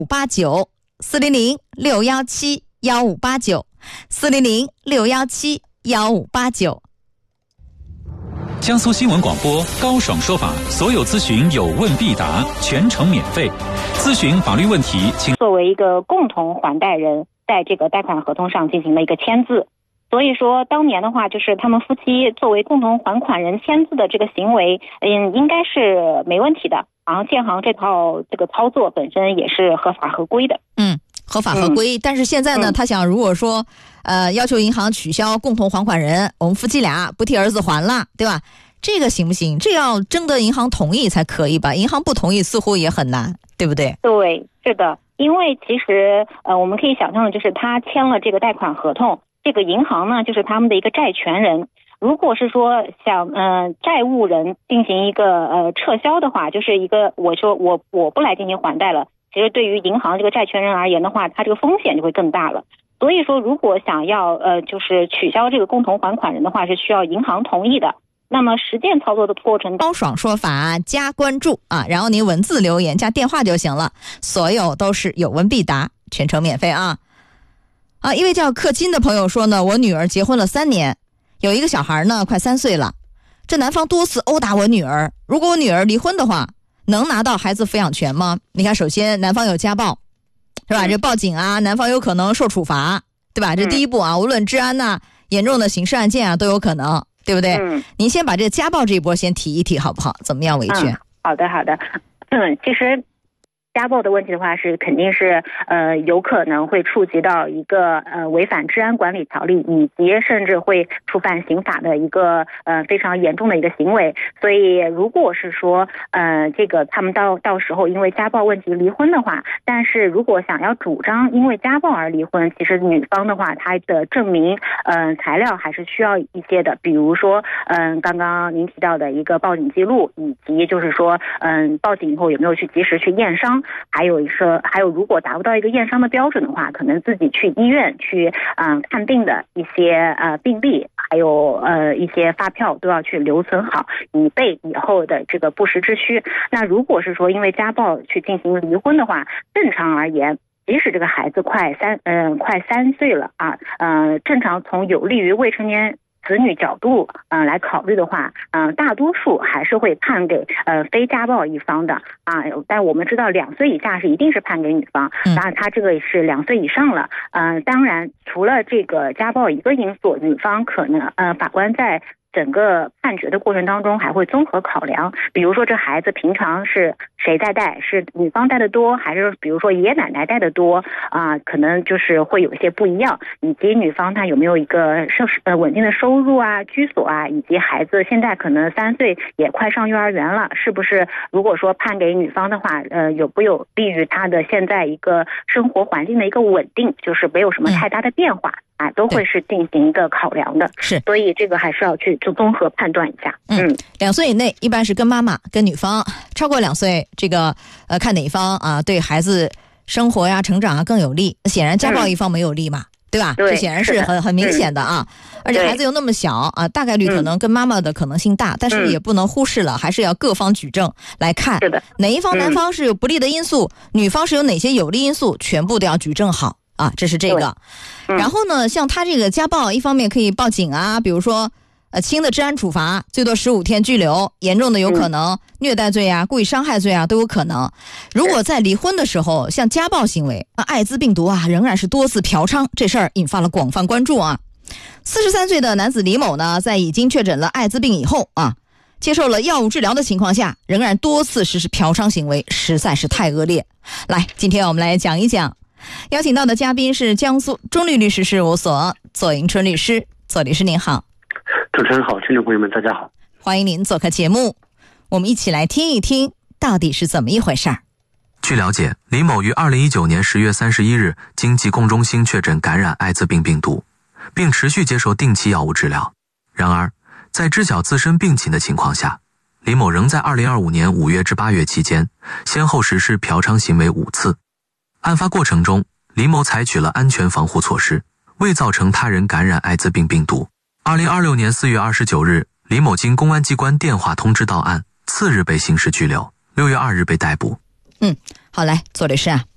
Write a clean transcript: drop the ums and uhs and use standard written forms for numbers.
，400-617-1589，400-617-1589。 江苏新闻广播高爽说法，所有咨询有问必答，全程免费。咨询法律问题，请作为一个共同还贷人，在这个贷款合同上进行了一个签字。所以说当年的话，就是他们夫妻作为共同还款人签字的这个行为，应该是没问题的。然后建行这套这个操作本身也是合法合规的。 合法合规。但是现在呢，他想如果说要求银行取消共同还款人，我们夫妻俩不替儿子还了，对吧？这个行不行？这要征得银行同意才可以吧？银行不同意似乎也很难，对不对？ 对，是的。因为其实我们可以想象的就是他签了这个贷款合同，这个银行呢就是他们的一个债权人。如果是说想债务人进行一个撤销的话，就是一个我说我不来进行还贷了，其实对于银行这个债权人而言的话，它这个风险就会更大了。所以说如果想要就是取消这个共同还款人的话，是需要银行同意的。那么实践操作的过程， 高爽说法加关注啊，然后您文字留言加电话就行了，所有都是有问必答，全程免费啊。一位叫克金的朋友说呢，我女儿结婚了3年，有一个小孩呢快3岁了，这男方多次殴打我女儿，如果我女儿离婚的话，能拿到孩子抚养权吗？你看，首先男方有家暴，是吧？这报警啊，男方有可能受处罚，对吧？这第一步啊，无论治安呐、严重的刑事案件啊都有可能，对不对？您先把这个家暴这一波先提一提好不好？怎么样维权？ 好的。其实家暴的问题的话，是肯定是有可能会触及到一个违反治安管理条例，以及甚至会触犯刑法的一个非常严重的一个行为。所以如果是说这个他们到时候因为家暴问题离婚的话，但是如果想要主张因为家暴而离婚，其实女方的话她的证明材料还是需要一些的，比如说刚刚您提到的一个报警记录，以及就是说报警以后有没有去及时去验伤，还有如果达不到一个验伤的标准的话，可能自己去医院去看病的一些病历，还有一些发票都要去留存好，以备以后的这个不时之需。那如果是说因为家暴去进行离婚的话，正常而言，即使这个孩子快3岁了啊，正常从有利于未成年子女角度来考虑的话，大多数还是会判给非家暴一方的啊。但我们知道2岁以下是一定是判给女方，当然他这个是2岁以上了。当然除了这个家暴一个因素，女方可能法官在整个判决的过程当中还会综合考量，比如说这孩子平常是谁在带，是女方带的多，还是比如说爷爷奶奶带的多可能就是会有一些不一样，以及女方她有没有一个稳定的收入啊、居所啊，以及孩子现在可能3岁也快上幼儿园了，是不是如果说判给女方的话，有不有利于她的现在一个生活环境的一个稳定，就是没有什么太大的变化都会是进行一个考量的。 是， 所以这个还是要去做综合判断一下。 2岁以内一般是跟妈妈跟女方，超过2岁这个看哪一方对孩子生活呀成长更有利，显然家暴一方没有利嘛，对吧？这显然是很明显的而且孩子又那么小大概率可能跟妈妈的可能性大，但是也不能忽视了，还是要各方举证来看哪一方男方是有不利的因素，女方是有哪些有利因素，全部都要举证好这是这个。然后呢，像他这个家暴，一方面可以报警比如说轻的治安处罚最多15天拘留，严重的有可能虐待罪故意伤害罪都有可能。如果在离婚的时候，像家暴行为艾滋病毒仍然是多次嫖娼，这事儿引发了广泛关注43岁的男子李某呢，在已经确诊了艾滋病以后接受了药物治疗的情况下，仍然多次实施嫖娼行为，实在是太恶劣。来，今天我们来讲一讲，邀请到的嘉宾是江苏中律律师事务所左迎春律师。左律师您好。 主持人好，听众朋友们大家好， 欢迎您做客节目，我们一起来听一听到底是怎么一回事儿。 据了解，李某于2019年10月31日经疾控中心确诊感染艾滋病病毒，并持续接受定期药物治疗。然而，在知晓自身病情的情况下，李某仍在2025年5月至8月期间，先后实施嫖娼行为5次。案发过程中，李某采取了安全防护措施，未造成他人感染艾滋病病毒。2026年4月29日，李某经公安机关电话通知到案，次日被刑事拘留，6月2日被逮捕。 好，来，左律师